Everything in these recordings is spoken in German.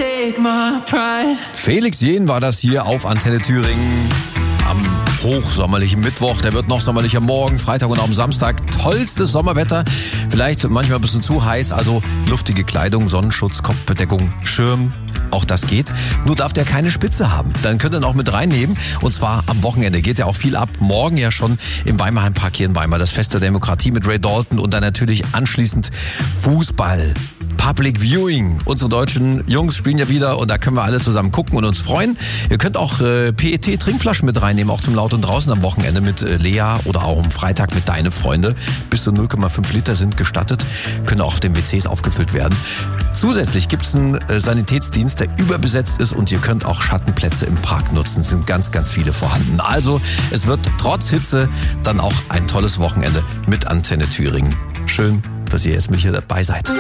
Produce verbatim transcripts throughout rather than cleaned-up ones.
take my pride. Felix Jähn war das hier auf Antenne Thüringen am hochsommerlichen Mittwoch. Der wird noch sommerlicher morgen, Freitag und auch am Samstag. Tollstes Sommerwetter. Vielleicht manchmal ein bisschen zu heiß, also luftige Kleidung, Sonnenschutz, Kopfbedeckung, Schirm. Auch das geht. Nur darf der keine Spitze haben. Dann könnt ihr ihn auch mit reinnehmen. Und zwar am Wochenende geht ja auch viel ab. Morgen ja schon im Weimarhallenpark hier in Weimar. Das Fest der Demokratie mit Ray Dalton und dann natürlich anschließend Fußball. Public Viewing. Unsere deutschen Jungs spielen ja wieder und da können wir alle zusammen gucken und uns freuen. Ihr könnt auch äh, P E T-Trinkflaschen mit reinnehmen, auch zum Laut und Draußen am Wochenende mit äh, Lea oder auch am Freitag mit Deine Freunde. Bis zu null Komma fünf Liter sind gestattet, können auch auf den W Cs aufgefüllt werden. Zusätzlich gibt es einen äh, Sanitätsdienst, der überbesetzt ist und ihr könnt auch Schattenplätze im Park nutzen. Es sind ganz, ganz viele vorhanden. Also es wird trotz Hitze dann auch ein tolles Wochenende mit Antenne Thüringen. Schön, dass ihr jetzt mit hier dabei seid.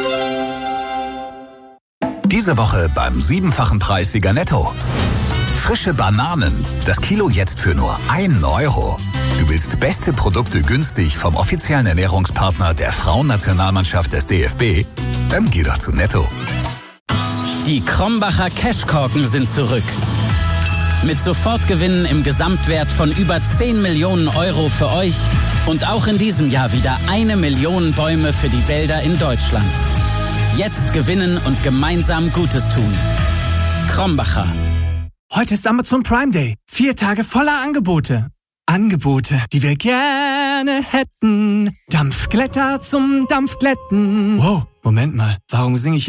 Diese Woche beim siebenfachen Preissieger Netto. Frische Bananen. Das Kilo jetzt für nur ein Euro. Du willst beste Produkte günstig vom offiziellen Ernährungspartner der Frauennationalmannschaft des D F B? Dann geh doch zu Netto. Die Krombacher Cashkorken sind zurück. Mit Sofortgewinnen im Gesamtwert von über zehn Millionen Euro für euch und auch in diesem Jahr wieder eine Million Bäume für die Wälder in Deutschland. Jetzt gewinnen und gemeinsam Gutes tun. Krombacher. Heute ist Amazon Prime Day. Vier Tage voller Angebote. Angebote, die wir gerne hätten. Dampfglätter zum Dampfglätten. Wow, Moment mal. Warum singe ich